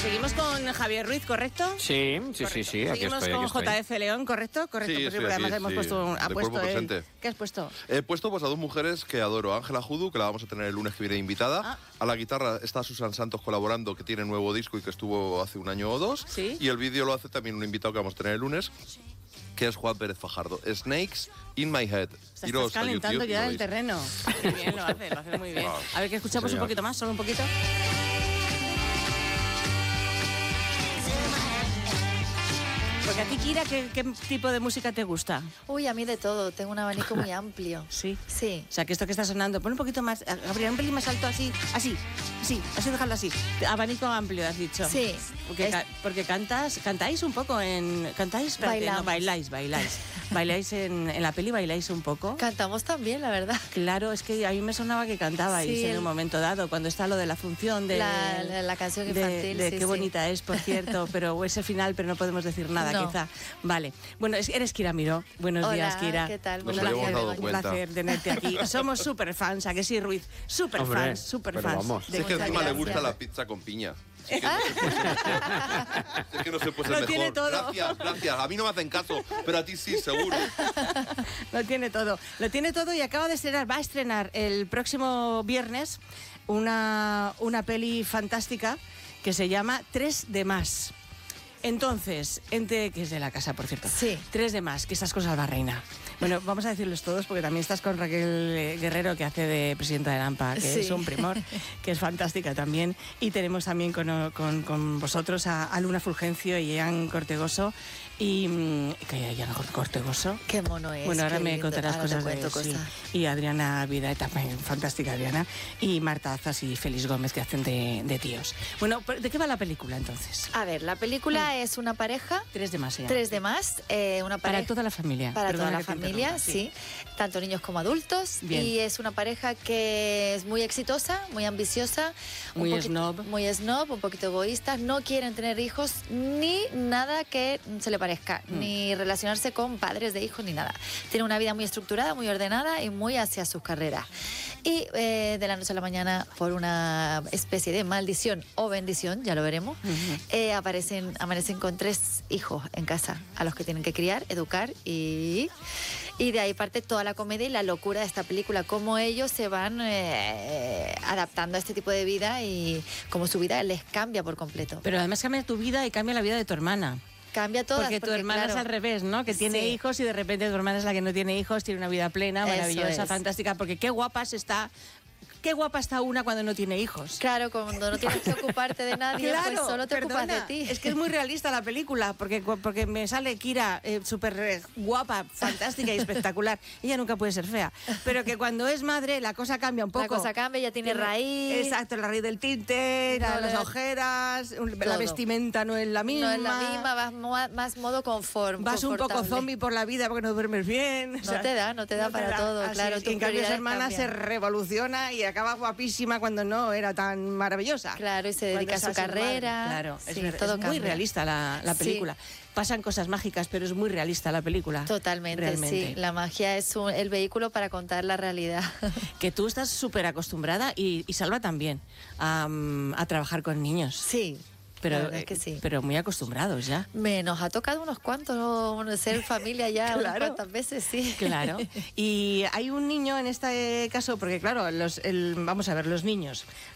Seguimos con Javier Ruiz, ¿correcto? Sí, Correcto. sí, aquí Seguimos estoy. con JF León, ¿correcto? Correcto, Sí, pues estoy además aquí, hemos sí, puesto, ha de puesto cuerpo él. presente. ¿Qué has puesto? He puesto pues a dos mujeres que adoro. Ángela Judu, que la vamos a tener el lunes que viene invitada. Ah. A la guitarra está Susan Santos colaborando, que tiene nuevo disco y que estuvo hace un año o dos. Sí. Y el vídeo lo hace también un invitado que vamos a tener el lunes, que es Juan Pérez Fajardo. Snakes in my head. Estás Iros a calentando YouTube y ya lo el veis. terreno. Muy bien, lo hace muy bien. A ver, que escuchamos Sí, un señor. poquito más, solo un poquito. Porque a ti, Kira, ¿qué tipo de música te gusta? Uy, a mí de todo. Tengo un abanico muy amplio. Sí. Sí. O sea, que esto que está sonando, pon un poquito más, Gabriel, un pelín más alto, así, dejarlo así. Abanico amplio, has dicho. Sí. Porque cantáis un poco cantáis, espérate, no, Bailamos. bailáis en la peli, bailáis un poco. Cantamos también, la verdad. Claro, es que a mí me sonaba que cantabais Sí, en un momento dado, cuando está lo de la función de La canción infantil. de sí, qué sí. bonita es, por cierto, pero ese final, pero no podemos decir nada, No. quizá. Vale. Bueno, eres Kira Miró. Buenos Hola, días, Kira. ¿qué tal? Nos Buenos habíamos días, dado Begoña. Un cuenta. placer tenerte aquí. Somos súper fans, ¿a que sí, Ruiz? Súper Hombre, fans, súper pero fans. vamos. Si es que Muchas encima le gracias. gusta la pizza con piña. Si es que no se puede ser Lo mejor. tiene todo. Gracias. A mí no me hacen caso, pero a ti sí, seguro. Lo tiene todo y acaba de estrenar, va a estrenar el próximo viernes una peli fantástica que se llama 3 de más. Entonces, que es de la casa, por cierto. Sí. 3 de más, que estas cosas va reina. Bueno, vamos a decirles todos porque también estás con Raquel Guerrero, que hace de presidenta de la AMPA, que Sí. es un primor, que es fantástica también. Y tenemos también con vosotros a Luna Fulgencio y Ian Cortegoso. Ian Cortegoso. Qué mono es. Bueno, ahora qué me lindo. contarás Ahora te cosas de cuento sí. cosas. Y Adriana Vida, también fantástica Adriana. Y Marta Azas y Félix Gómez, que hacen de tíos. Bueno, ¿de qué va la película entonces? A ver, la película es una pareja, 3 de más. 3 de más, una pareja. Para toda la familia. Para Perdona toda la que te familia, interrumpa, sí. Tanto niños como adultos. Bien. Y es una pareja que es muy exitosa, muy ambiciosa. Muy snob. Muy snob, un poquito egoístas. No quieren tener hijos ni nada que se le parezca. Ni relacionarse con padres de hijos ni nada. Tienen una vida muy estructurada, muy ordenada y muy hacia sus carreras. Y de la noche a la mañana, por una especie de maldición o bendición, ya lo veremos, amanecen con 3 hijos en casa a los que tienen que criar, educar y de ahí parte toda la comedia y la locura de esta película, cómo ellos se van adaptando a este tipo de vida y cómo su vida les cambia por completo. Pero además cambia tu vida y cambia la vida de tu hermana. Cambia todas. Porque tu hermana claro, es al revés, ¿no? Que tiene Sí. hijos y de repente tu hermana es la que no tiene hijos, tiene una vida plena, Eso maravillosa, es. fantástica, porque qué guapa está una cuando no tiene hijos. Claro, cuando no tienes que ocuparte de nadie, pues solo te ocupas de ti. Es que es muy realista la película, porque me sale Kira súper guapa, fantástica y espectacular. Ella nunca puede ser fea, pero que cuando es madre la cosa cambia un poco. La cosa cambia, ya tiene raíz. Exacto, la raíz del tinte, No, las ojeras, la vestimenta no es la misma. No es la misma, vas más modo confort. Vas un poco confortable. zombie por la vida porque no duermes bien. No te da para todo, Así claro, es. tus Y en cambio su prioridades hermana se cambian. revoluciona y acaba guapísima cuando no era tan maravillosa. Claro, y se Cuando dedica a es su ser madre. carrera. Claro, Sí, es todo muy cambia. realista la Sí. película. Pasan cosas mágicas, pero es muy realista la película. Totalmente, Realmente. sí. La magia es el vehículo para contar la realidad. Que tú estás súper acostumbrada y Salva también a trabajar con niños. Sí, Pero, la verdad es que sí. pero muy acostumbrados ya. Nos ha tocado unos cuantos, ser familia ya unas Claro. cuantas veces, sí. Claro. Y hay un niño en este caso, porque claro, vamos a ver, los niños